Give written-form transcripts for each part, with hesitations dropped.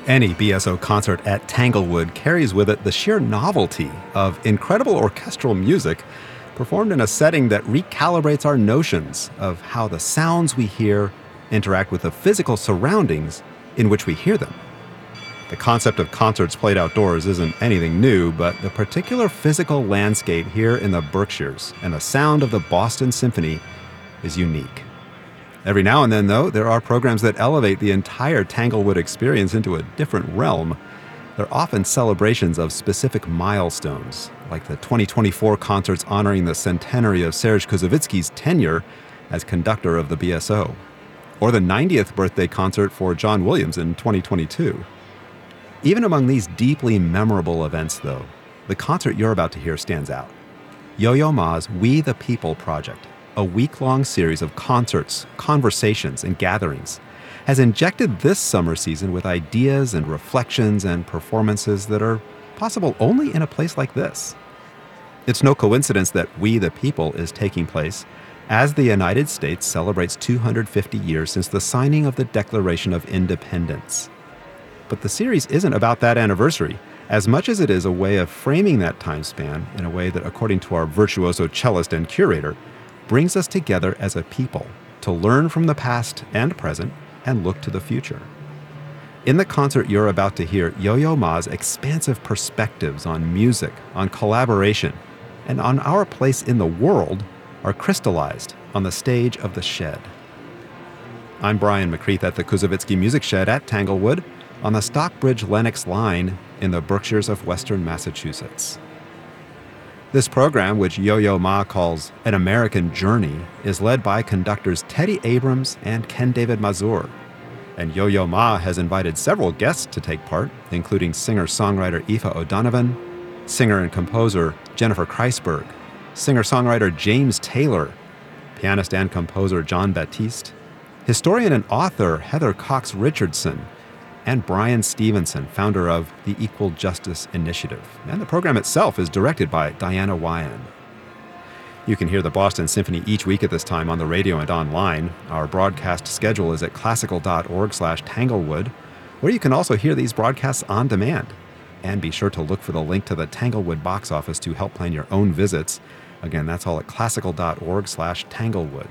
Any BSO concert at Tanglewood carries with it the sheer novelty of incredible orchestral music performed in a setting that recalibrates our notions of how the sounds we hear interact with the physical surroundings in which we hear them. The concept of concerts played outdoors isn't anything new, but the particular physical landscape here in the Berkshires and the sound of the Boston Symphony is unique. Every now and then, though, there are programs that elevate the entire Tanglewood experience into a different realm. They're often celebrations of specific milestones, like the 2024 concerts honoring the centenary of Serge Koussevitzky's tenure as conductor of the BSO, or the 90th birthday concert for John Williams in 2022. Even among these deeply memorable events, though, the concert you're about to hear stands out. Yo-Yo Ma's We the People project, a week-long series of concerts, conversations, and gatherings, has injected this summer season with ideas and reflections and performances that are possible only in a place like this. It's no coincidence that We the People is taking place as the United States celebrates 250 years since the signing of the Declaration of Independence. But the series isn't about that anniversary, as much as it is a way of framing that time span in a way that, according to our virtuoso cellist and curator, brings us together as a people to learn from the past and present and look to the future. In the concert you're about to hear, Yo-Yo Ma's expansive perspectives on music, on collaboration, and on our place in the world are crystallized on the stage of the Shed. I'm Brian McCreath at the Koussevitzky Music Shed at Tanglewood on the Stockbridge-Lenox line in the Berkshires of Western Massachusetts. This program, which Yo-Yo Ma calls An American Journey, is led by conductors Teddy Abrams and Ken David Mazur. And Yo-Yo Ma has invited several guests to take part, including singer-songwriter Aoife O'Donovan, singer and composer Jennifer Kreisberg, singer-songwriter James Taylor, pianist and composer John Baptiste, historian and author Heather Cox Richardson, and Brian Stevenson, founder of the Equal Justice Initiative. And the program itself is directed by Diana Wyan. You can hear the Boston Symphony each week at this time on the radio and online. Our broadcast schedule is at classical.org/Tanglewood, where you can also hear these broadcasts on demand. And be sure to look for the link to the Tanglewood box office to help plan your own visits. Again, that's all at classical.org/Tanglewood.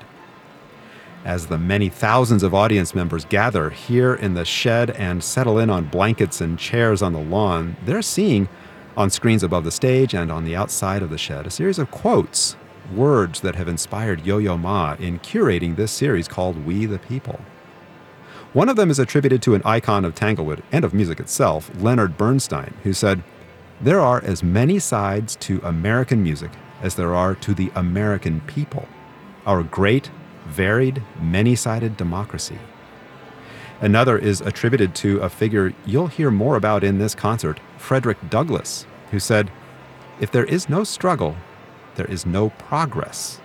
As the many thousands of audience members gather here in the Shed and settle in on blankets and chairs on the lawn, they're seeing, on screens above the stage and on the outside of the Shed, a series of quotes, words that have inspired Yo-Yo Ma in curating this series called We the People. One of them is attributed to an icon of Tanglewood and of music itself, Leonard Bernstein, who said, "There are as many sides to American music as there are to the American people, our great, varied, many-sided democracy." Another is attributed to a figure you'll hear more about in this concert, Frederick Douglass, who said, "If there is no struggle, there is no progress."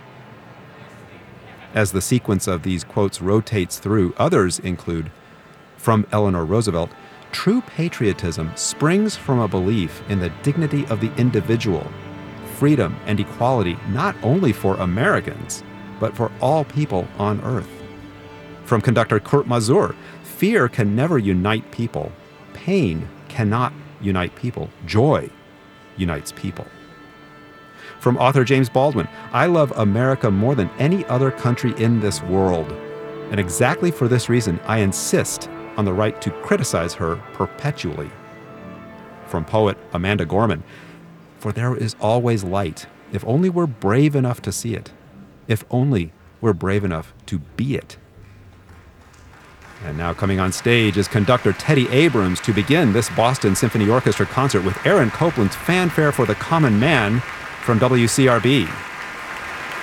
As the sequence of these quotes rotates through, others include, from Eleanor Roosevelt, "True patriotism springs from a belief in the dignity of the individual, freedom and equality not only for Americans, but for all people on earth." From conductor Kurt Mazur, "Fear can never unite people. Pain cannot unite people. Joy unites people." From author James Baldwin, "I love America more than any other country in this world. And exactly for this reason, I insist on the right to criticize her perpetually." From poet Amanda Gorman, "For there is always light, if only we're brave enough to see it. If only we're brave enough to be it." And now coming on stage is conductor Teddy Abrams to begin this Boston Symphony Orchestra concert with Aaron Copland's Fanfare for the Common Man from WCRB.